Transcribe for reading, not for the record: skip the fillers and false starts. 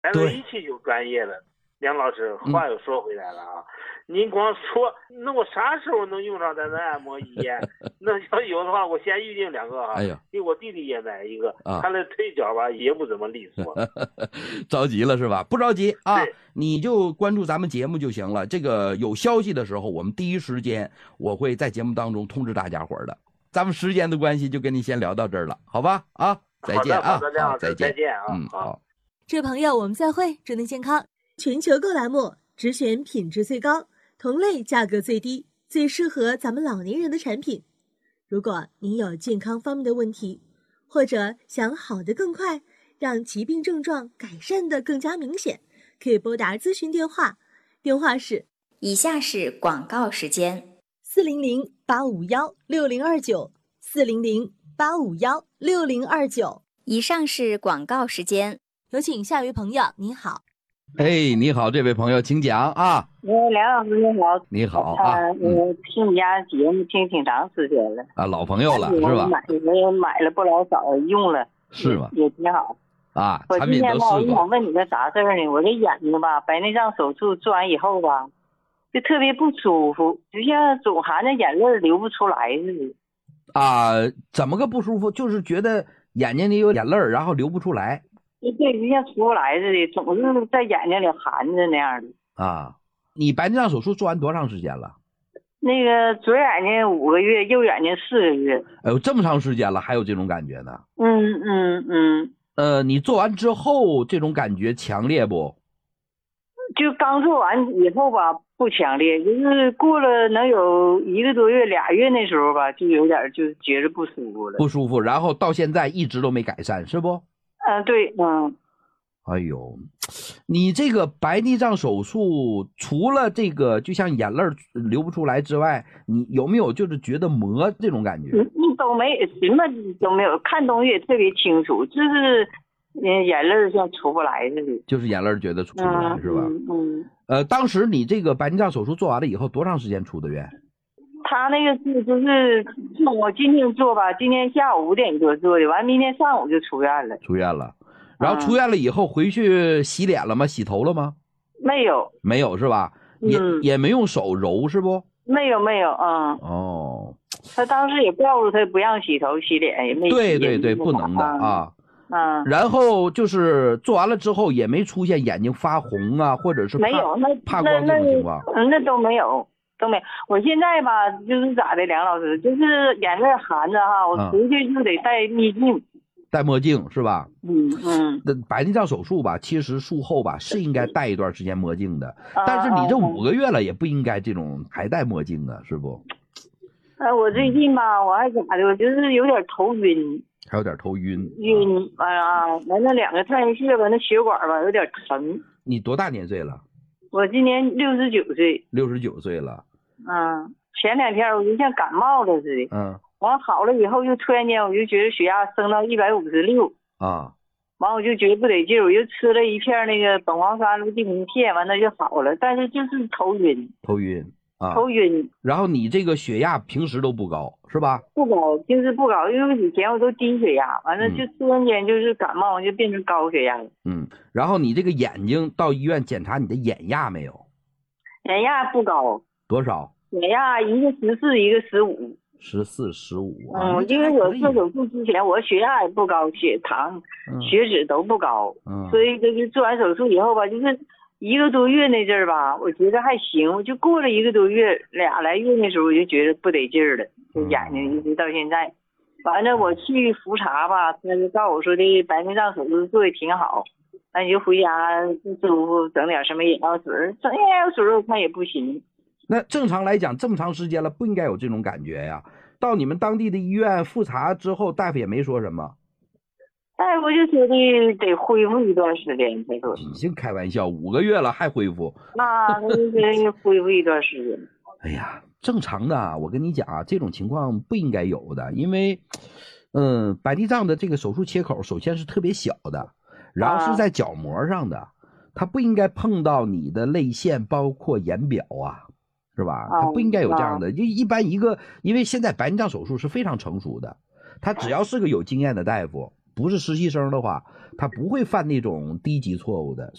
咱这一去就专业了。梁老师，话又说回来了啊，您光说，那我啥时候能用上咱的按摩仪呀？那要有的话，我先预定2个啊。 哎呀， 给我弟弟也买一个，他的腿脚吧也不怎么利索。 着急了是吧？不着急啊，你就关注咱们节目就行了。这个有消息的时候，我们第一时间我会在节目当中通知大家伙的。咱们时间的关系，就跟你先聊到这儿了，好吧？啊，再见啊， 好，再见啊， 好。 这位朋友，我们再会，祝您健康。全球购栏目只选品质最高、同类价格最低、最适合咱们老年人的产品。如果您有健康方面的问题，或者想好得更快，让疾病症状改善得更加明显，可以拨打咨询电话，电话是以下是广告时间 400-851-6029，400-851-6029。 以上是广告时间， 有请下一位朋友，你好。 哎，你好，这位朋友，请讲啊。 梁老师你好。 你好啊。 我听你家节目听挺长时间了啊，老朋友了是吧？ 我买了不老少，用了是吗？ 也挺好啊。 我今天吧，我想问你个啥事儿呢？我这眼睛吧，白内障手术做完以后吧，就特别不舒服，就像总含着眼泪流不出来似的。 啊，怎么个不舒服？就是觉得眼睛里有眼泪，然后流不出来。 对，就像出不来似的，总是在眼睛里含着那样的。 啊，你白内障手术做完多长时间了？ 那个左眼睛5个月，右眼睛4个月。 哎呦，这么长时间了，还有这种感觉呢？你做完之后这种感觉强烈不？ 就刚做完以后吧，不强烈，就是过了能有1个多月、2月那时候吧，就有点就觉着不舒服了。 不舒服，然后到现在一直都没改善，是不？ 对， 哎呦，你这个白内障手术除了这个就像眼泪流不出来之外，你有没有就是觉得磨这种感觉？ 都没，什么都没有，看东西也特别清楚，就是眼泪像出不来似的。 就是眼泪觉得出不来是吧？当时你这个白内障手术做完了以后多长时间出的院？ 他那个是就是我今天做吧，今天下午5点多做的，完明天上午就出院了。 出院了，然后出院了以后回去洗脸了吗？洗头了吗？ 没有， 没有是吧？也没用手揉是不？ 没有， 哦， 他当时也告诉他不让洗头洗脸，也没洗。 对，不能的啊。然后就是做完了之后也没出现眼睛发红啊，或者是没有怕光这种情况。 那都没有。我现在吧，就是咋的，梁老师，就是眼泪含着哈，我回去就得戴墨镜。 戴墨镜是吧？那白内障手术吧，其实术后吧是应该戴一段时间墨镜的，但是你这5个月了也不应该这种还戴墨镜啊，是不？ 我最近吧，我还咋的，我就是有点头晕。 还有点头晕。 完了2个太阳穴吧，那血管吧有点疼。 你多大年岁了？ 我今年69岁。 69岁了。 前2天我就像感冒了似的。完好了以后，就突然间我就觉得血压升到156。完我就觉得不得劲，我就吃了一片那个苯黄酸氯地平片，完了就好了，但是就是头晕。头晕。 然后你这个血压平时都不高是吧？ 不高，平时不高，因为以前我都低血压，完了就突然间就是感冒就变成高血压了。 然后你这个眼睛到医院检查你的眼压没有？ 眼压不高。 多少？ 眼压一个14，一个15。 14、15。 因为我做手术之前，我血压也不高，血糖、血脂都不高，所以就是做完手术以后吧，就是1个多月那阵儿吧，我觉得还行，我就过了1个多月，2来月那时候我就觉得不得劲儿了，就眼睛一直到现在。完了我去复查吧，他就告诉我说的白内障手术做的挺好，那你就回家不舒服整点什么眼药水，整眼药水我看也不行。 那正常来讲，这么长时间了，不应该有这种感觉呀。到你们当地的医院复查之后，大夫也没说什么。 大夫就说的得恢复一段时间，他说。 你净开玩笑，5个月了还恢复？ 他就恢复一段时间。 哎呀，正常的，我跟你讲啊，这种情况不应该有的，因为，白内障的这个手术切口首先是特别小的，然后是在角膜上的，它不应该碰到你的泪腺，包括眼表啊。是吧？它不应该有这样的，就一般因为现在白内障手术是非常成熟的，他只要是个有经验的大夫， 不是实习生的话，他不会犯那种低级错误的。